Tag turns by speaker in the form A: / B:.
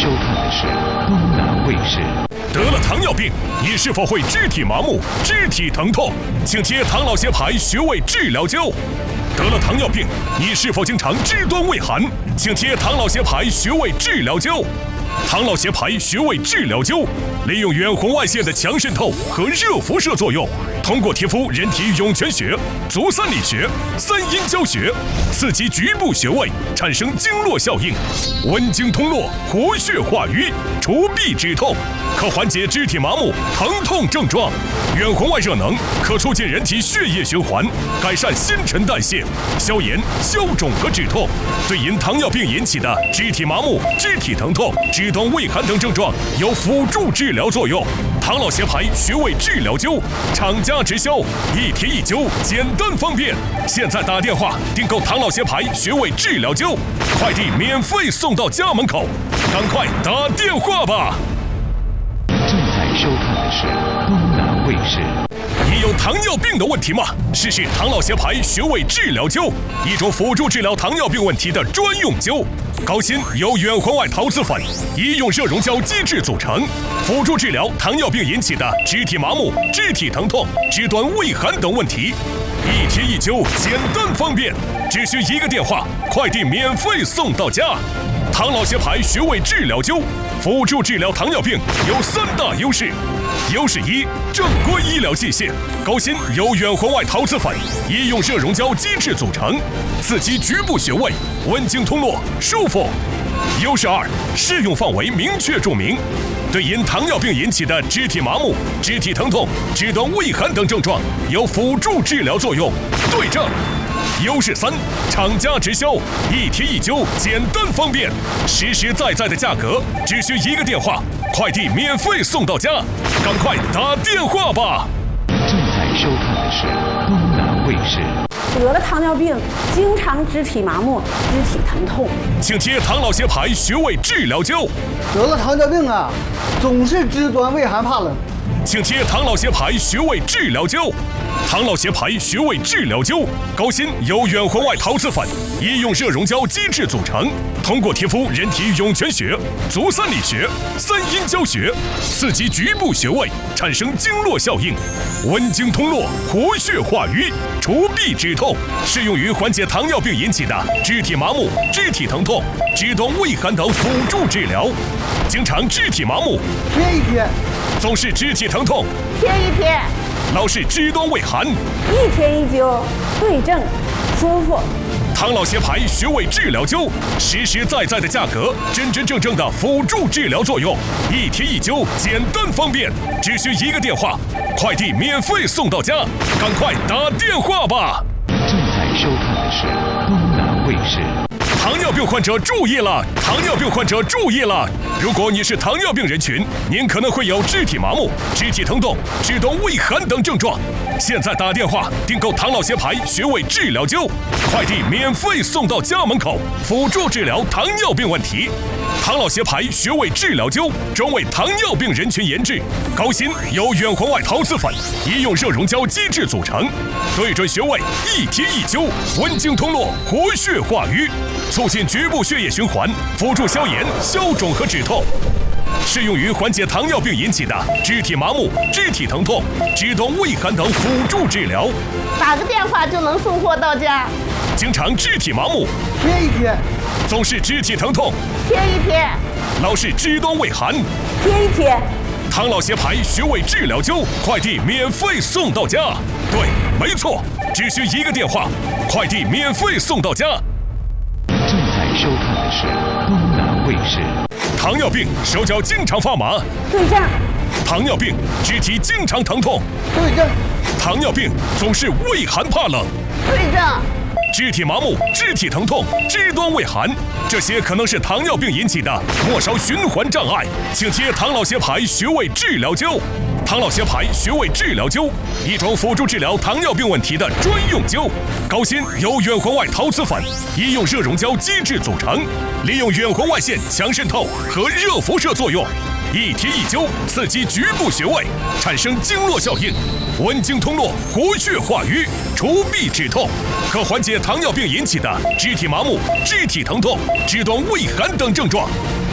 A: 收看的是东南卫视。
B: 得了糖尿病，你是否会肢体麻木、肢体疼痛？请贴唐老协牌穴位治疗灸。得了糖尿病，你是否经常肢端畏寒？请贴唐老协牌穴位治疗灸。唐老协牌穴位治疗灸利用远红外线的强渗透和热辐射作用，通过贴敷人体涌泉穴、足三里穴、三阴交穴，刺激局部穴位，产生经络效应，温经通络，活血化瘀，除痹止痛，可缓解肢体麻木、疼痛症状。远红外热能可促进人体血液循环，改善新陈代谢，消炎、消肿和止痛。对因糖尿病引起的肢体麻木、肢体疼痛、肢端畏寒等症状有辅助治疗作用。唐老协牌穴位治疗灸，厂家直销，一贴一灸，简单方便。现在打电话订购唐老协牌穴位治疗灸，快递免费送到家门口，赶快打电话吧！
A: 正在收看的是东南卫视。
B: 你有糖尿病的问题吗？试试唐老协牌穴位治疗灸，一种辅助治疗糖尿病问题的专用灸。高锌由远红外陶瓷粉、医用热熔胶基质组成，辅助治疗糖尿病引起的肢体麻木、肢体疼痛、肢端畏寒等问题。一贴一灸，简单方便，只需一个电话，快递免费送到家。唐老协牌穴位治疗灸，辅助治疗糖尿病有3大优势。优势1：正规医疗器械，高锌由远红外陶瓷粉、医用热熔胶基质组成，刺激局部穴位，温经通络，舒服。优势2：适用范围明确注明，对因糖尿病引起的肢体麻木、肢体疼痛、肢端畏寒等症状有辅助治疗作用，对症。优势3：厂家直销，一贴一灸，简单方便，实实在在的价格，只需一个电话，快递免费送到家，赶快打电话吧！
A: 正在收看的是东南卫视。
C: 得了糖尿病，经常肢体麻木、肢体疼痛，
B: 请贴唐老协牌穴位治疗灸。
D: 得了糖尿病啊，总是肢端畏寒怕冷，
B: 请贴唐老协牌穴位治疗灸。唐老协牌穴位治疗灸，高锌由远红外陶瓷粉、医用热熔胶基质组成，通过贴敷人体涌泉穴、足三里穴、三阴交穴，刺激局部穴位，产生经络效应，温经通络，活血化瘀，除痹止痛，适用于缓解糖尿病引起的肢体麻木、肢体疼痛、肢端畏寒等辅助治疗。经常肢体麻木，
D: 贴一贴；
B: 总是肢体疼痛，
C: 贴一贴，
B: 老是肢端畏寒，
C: 一贴一灸，对症，舒服。
B: 唐老协牌穴位治疗灸，实实在在的价格，真真正正的辅助治疗作用，一贴一灸，简单方便，只需一个电话，快递免费送到家，赶快打电话吧！
A: 正在收看的是东南卫视。
B: 糖尿病患者注意了！糖尿病患者注意了！如果你是糖尿病人群，您可能会有肢体麻木、肢体疼痛、肢端畏寒等症状。现在打电话订购唐老协牌穴位治疗灸，快递免费送到家门口，辅助治疗糖尿病问题。唐老协牌穴位治疗灸专为糖尿病人群研制，高锌由远红外陶瓷粉、医用热熔胶基质组成，对准穴位一贴一灸，温经通络，活血化瘀，促进局部血液循环，辅助消炎、消肿和止痛。适用于缓解糖尿病引起的肢体麻木、肢体疼痛、肢端畏寒等辅助治疗。
C: 打个电话就能送货到家。
B: 经常肢体麻木，
D: 贴一贴；
B: 总是肢体疼痛，
C: 贴一贴，
B: 老是肢端畏寒，
C: 贴一贴。
B: 唐老协牌穴位治疗灸，快递免费送到家。对，没错，只需一个电话，快递免费送到家。
A: 正在收看的是东南卫视。
B: 糖尿病手脚经常发麻，
C: 对症，
B: 糖尿病肢体经常疼痛，
D: 对症，
B: 糖尿病总是畏寒怕冷，
C: 对症，
B: 肢体麻木、肢体疼痛、肢端畏寒，这些可能是糖尿病引起的末梢循环障碍，请贴唐老协牌穴位治疗灸。唐老协牌穴位治疗灸，一种辅助治疗糖尿病问题的专用灸。高锌由远红外陶瓷粉、医用热熔胶基质组成，利用远红外线强渗透和热辐射作用，一贴一灸，刺激局部穴位，产生经络效应，温经通络，活血化瘀，除痹止痛，可缓解糖尿病引起的肢体麻木、肢体疼痛、肢端畏寒等症状。